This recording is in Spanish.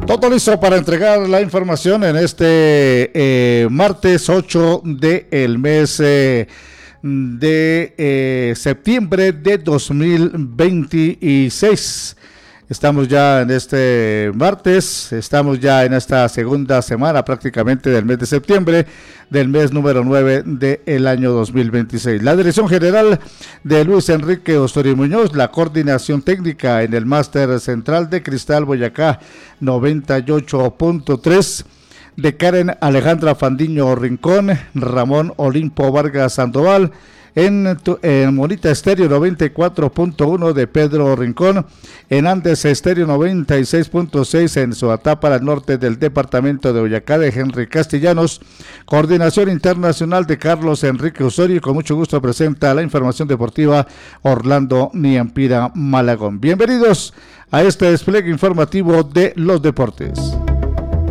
Todo listo para entregar la información en este martes 8 del mes de septiembre de 2026. Estamos ya en este martes, estamos ya en esta segunda semana prácticamente del mes de septiembre, del mes número 9 del año 2026. La dirección general de Luis Enrique Osorio Muñoz, la coordinación técnica en el máster central de Cristal Boyacá 98.3, de Karen Alejandra Fandiño Rincón, Ramón Olimpo Vargas Sandoval, en Monita Estéreo 94.1 de Pedro Rincón, en Andes Estéreo 96.6 en Soatá para el norte del departamento de Boyacá de Henry Castellanos. Coordinación internacional de Carlos Enrique Osorio, y con mucho gusto presenta la información deportiva Orlando Niampira Malagón. Bienvenidos a este despliegue informativo de los deportes.